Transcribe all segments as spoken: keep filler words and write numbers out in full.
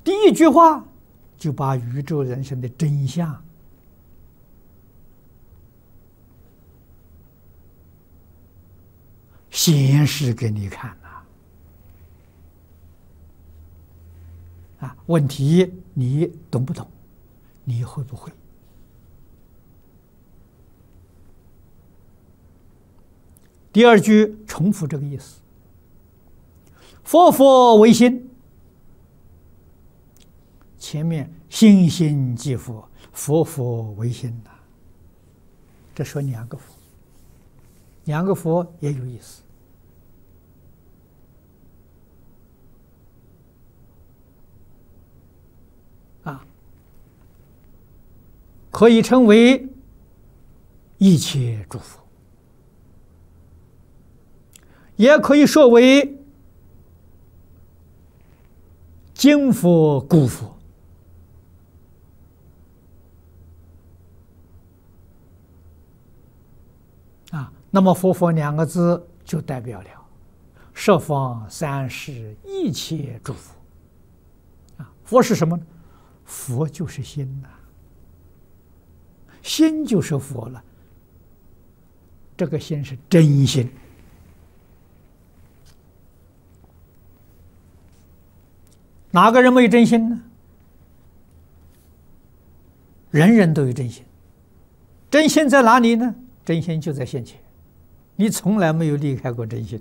第一句话就把宇宙人生的真相显示给你看呐！啊，问题你懂不懂？你会不会？第二句重复这个意思：佛佛为心。前面心心即佛，佛佛为心呐。这说两个佛，两个佛也有意思。啊，可以称为一切诸佛，也可以说为今佛故佛。啊，那么佛佛两个字就代表了十方三世一切诸佛。啊，佛是什么呢？佛就是心呐、啊，心就是佛了。这个心是真心。哪个人没有真心呢？人人都有真心。真心在哪里呢？真心就在现前，你从来没有离开过真心。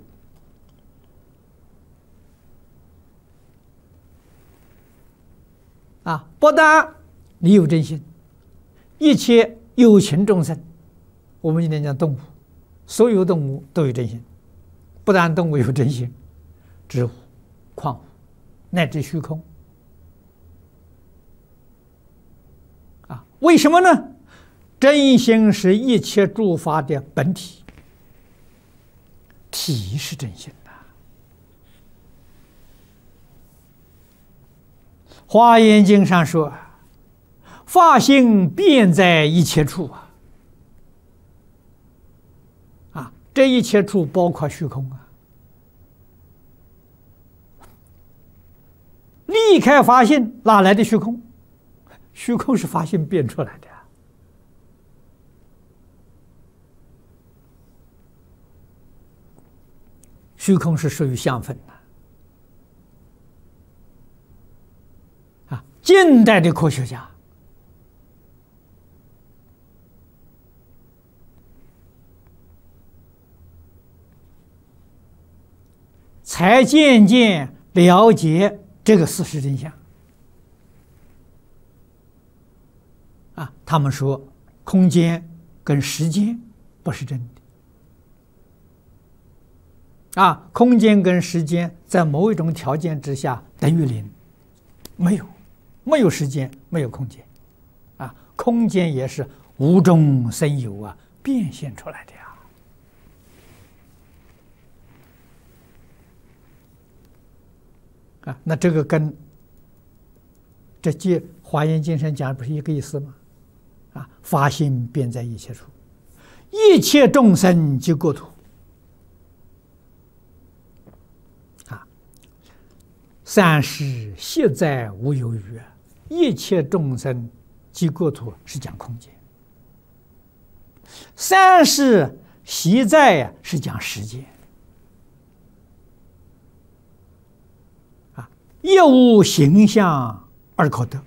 啊，不但你有真心，一切有情众生，我们今天讲动物，所有动物都有真心。不但动物有真心，植物、矿物乃至虚空。啊，为什么呢？真心是一切诸法的本体，体是真心的。华严经上说：“法性遍在一切处啊！”啊，这一切处包括虚空啊。离开法性，哪来的虚空？虚空是法性变出来的。虚空是属于相分的。啊，近代的科学家才渐渐了解这个事实真相。啊，他们说空间跟时间不是真的。啊，空间跟时间在某一种条件之下等于零，没有，没有时间，没有空间。啊，空间也是无中生有啊，变现出来的呀。啊，那这个跟这借华严经上讲的不是一个意思吗？啊，法性遍在一切处，一切众生即国土。啊，三世悉在无有余，一切众生即国土是讲空间，三世悉在呀是讲时间。啊，一无形象而可得。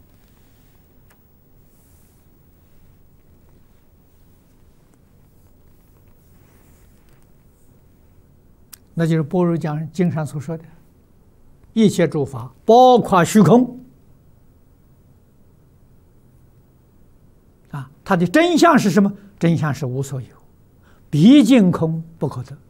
那就是般若讲经上所说的一切诸法，包括虚空啊，它的真相是什么？真相是无所有，毕竟空不可得。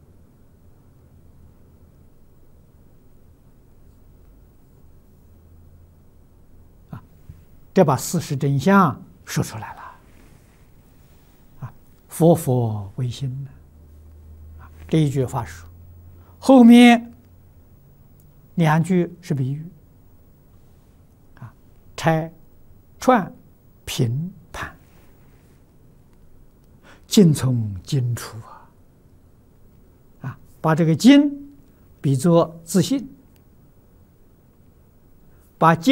啊，这把事实真相说出来了。啊，佛佛为心呢？啊，这一句话说。后面两句是比喻，啊，拆、串、评、判，尽从经出啊，啊，把这个经比作自信，把经